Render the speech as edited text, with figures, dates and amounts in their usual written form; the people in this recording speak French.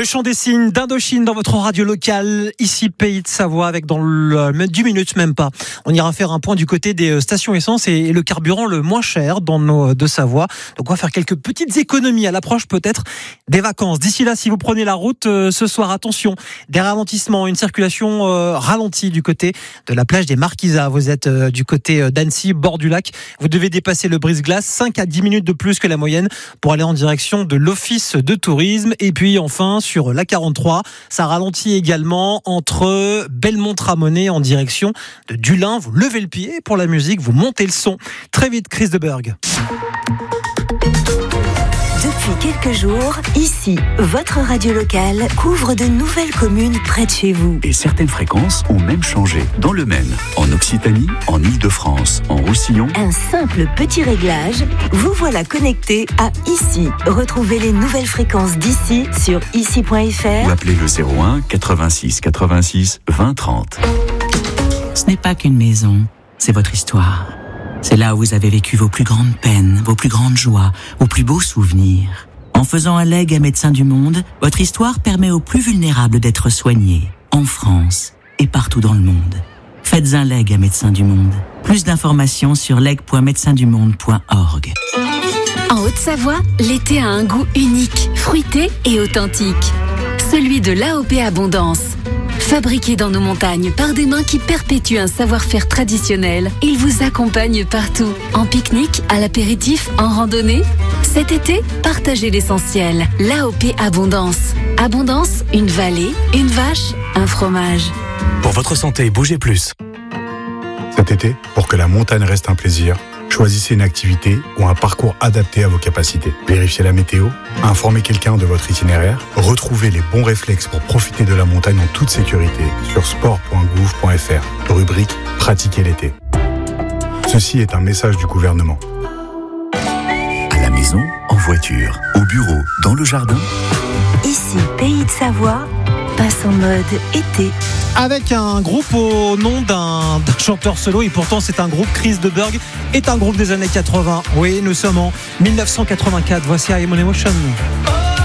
Le chant des cygnes d'Indochine dans votre radio locale, ici Pays de Savoie, avec dans le 10 minutes même pas. On ira faire un point du côté des stations essence et le carburant le moins cher dans nos Deux-Savoie. Donc on va faire quelques petites économies à l'approche peut-être des vacances. D'ici là, si vous prenez la route ce soir, attention, des ralentissements, une circulation ralentie du côté de la plage des Marquisas. Vous êtes du côté d'Annecy, bord du lac. Vous devez dépasser le brise-glace, 5 à 10 minutes de plus que la moyenne pour aller en direction de l'Office de tourisme. Et puis enfin, sur la 43, ça ralentit également entre Belmont-Ramonay en direction de Dulin. Vous levez le pied pour la musique, vous montez le son. Très vite, Chris de Burgh. Depuis quelques jours, ici, votre radio locale couvre de nouvelles communes près de chez vous. Et certaines fréquences ont même changé. Dans le Maine, en Occitanie, en Île-de-France, en Roussillon. Un simple petit réglage, vous voilà connecté à ici. Retrouvez les nouvelles fréquences d'ici sur ici.fr Ou appelez le 01 86 86 20 30. Ce n'est pas qu'une maison, c'est votre histoire. C'est là où vous avez vécu vos plus grandes peines, vos plus grandes joies, vos plus beaux souvenirs. En faisant un legs à Médecins du Monde, votre histoire permet aux plus vulnérables d'être soignés, en France et partout dans le monde. Faites un legs à Médecins du Monde. Plus d'informations sur leg.médecindumonde.org. En Haute-Savoie, l'été a un goût unique, fruité et authentique. Celui de l'AOP Abondance. Fabriqué dans nos montagnes par des mains qui perpétuent un savoir-faire traditionnel, il vous accompagne partout. En pique-nique, à l'apéritif, en randonnée. Cet été, partagez l'essentiel. L'AOP Abondance. Abondance, une vallée, une vache, un fromage. Pour votre santé, bougez plus. Cet été, pour que la montagne reste un plaisir, choisissez une activité ou un parcours adapté à vos capacités. Vérifiez la météo, informez quelqu'un de votre itinéraire, retrouvez les bons réflexes pour profiter de la montagne en toute sécurité sur sport.gouv.fr, rubrique « Pratiquer l'été ». Ceci est un message du gouvernement. À la maison, en voiture, au bureau, dans le jardin. Ici, Pays de Savoie, passe en mode été. Avec un groupe au nom d'un chanteur solo, et pourtant c'est un groupe, Chris de Burgh est un groupe des années 80. Oui, nous sommes en 1984. Voici I Am On Emotion.